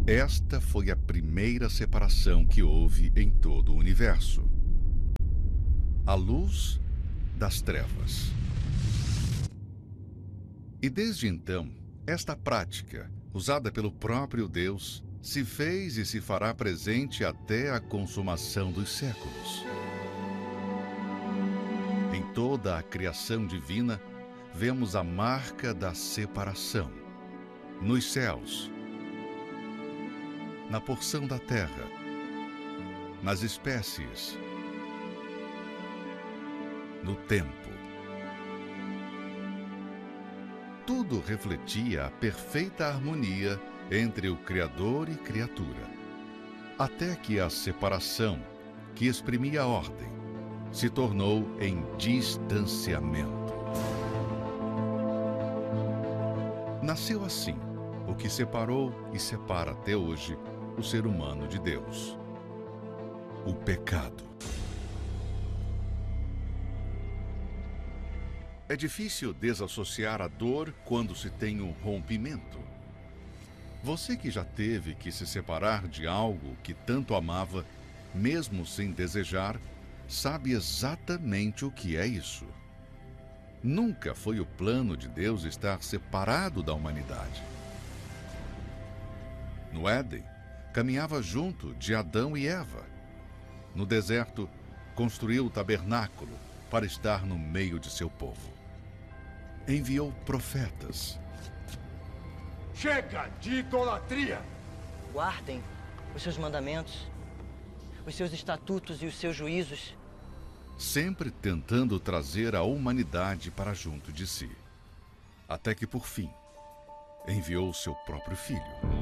Esta foi a primeira separação que houve em todo o universo. A luz das trevas. E desde então, esta prática, usada pelo próprio Deus, se fez e se fará presente até a consumação dos séculos. Em toda a criação divina, vemos a marca da separação. Nos céus, na porção da terra, nas espécies, no tempo. Tudo refletia a perfeita harmonia entre o Criador e criatura, até que a separação, que exprimia a ordem, se tornou em distanciamento. Nasceu assim o que separou e separa até hoje o ser humano de Deus: o pecado. É difícil desassociar a dor quando se tem um rompimento. Você que já teve que se separar de algo que tanto amava, mesmo sem desejar, sabe exatamente o que é isso. Nunca foi o plano de Deus estar separado da humanidade. No Éden, caminhava junto de Adão e Eva. No deserto, construiu o tabernáculo para estar no meio de seu povo. Enviou profetas. Chega de idolatria! Guardem os seus mandamentos, os seus estatutos e os seus juízos. Sempre tentando trazer a humanidade para junto de si. Até que, por fim, enviou seu próprio filho.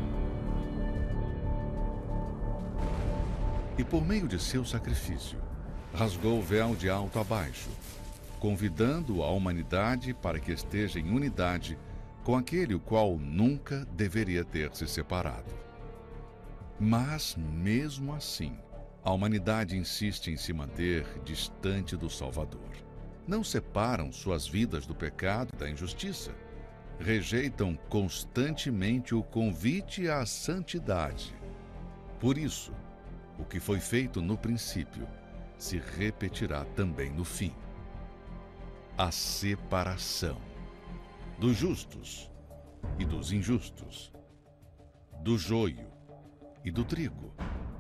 E por meio de seu sacrifício, rasgou o véu de alto a baixo, convidando a humanidade para que esteja em unidade com aquele o qual nunca deveria ter se separado. Mas, mesmo assim, a humanidade insiste em se manter distante do Salvador. Não separam suas vidas do pecado e da injustiça. Rejeitam constantemente o convite à santidade. Por isso, o que foi feito no princípio se repetirá também no fim. A separação dos justos e dos injustos, do joio e do trigo.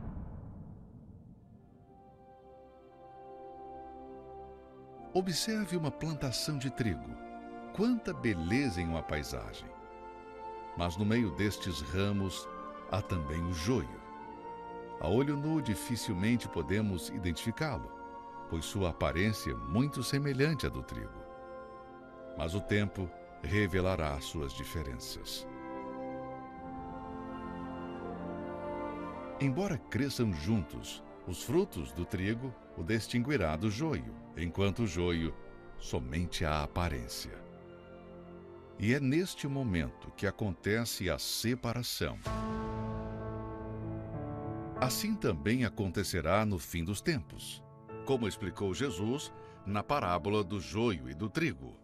Observe uma plantação de trigo. Quanta beleza em uma paisagem! Mas no meio destes ramos há também o joio. A olho nu dificilmente podemos identificá-lo, pois sua aparência é muito semelhante à do trigo. Mas o tempo revelará suas diferenças. Embora cresçam juntos, os frutos do trigo o distinguirá do joio, enquanto o joio somente a aparência. E é neste momento que acontece a separação. Assim também acontecerá no fim dos tempos, como explicou Jesus na parábola do joio e do trigo.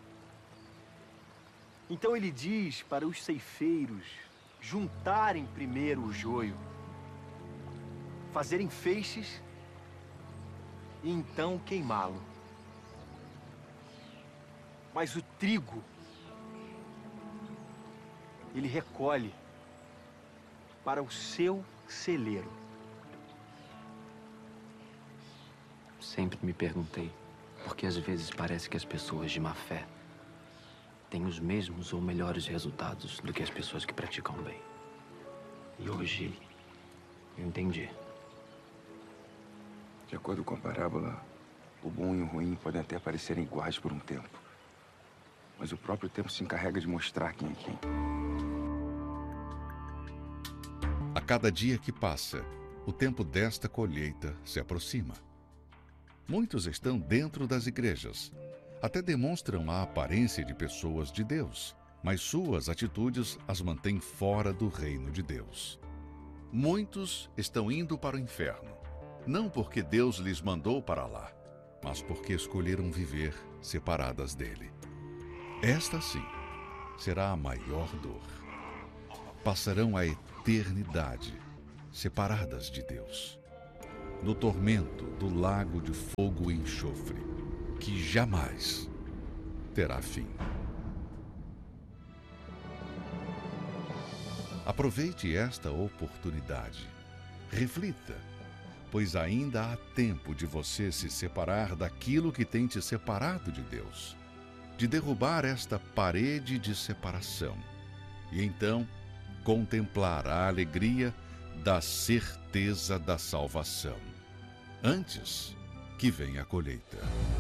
Então ele diz para os ceifeiros juntarem primeiro o joio, fazerem feixes e então queimá-lo. Mas o trigo, ele recolhe para o seu celeiro. Sempre me perguntei por que às vezes parece que as pessoas de má fé têm os mesmos ou melhores resultados do que as pessoas que praticam bem. E hoje eu entendi. De acordo com a parábola, o bom e o ruim podem até parecerem iguais por um tempo. Mas o próprio tempo se encarrega de mostrar quem é quem. A cada dia que passa, o tempo desta colheita se aproxima. Muitos estão dentro das igrejas, até demonstram a aparência de pessoas de Deus, mas suas atitudes as mantêm fora do reino de Deus. Muitos estão indo para o inferno, não porque Deus lhes mandou para lá, mas porque escolheram viver separadas dele. Esta, sim, será a maior dor. Passarão a eternidade eternidade separadas de Deus, no tormento do lago de fogo e enxofre, que jamais terá fim. Aproveite esta oportunidade. Reflita, pois ainda há tempo de você se separar daquilo que tem te separado de Deus, de derrubar esta parede de separação e então contemplar a alegria da certeza da salvação, antes que venha a colheita.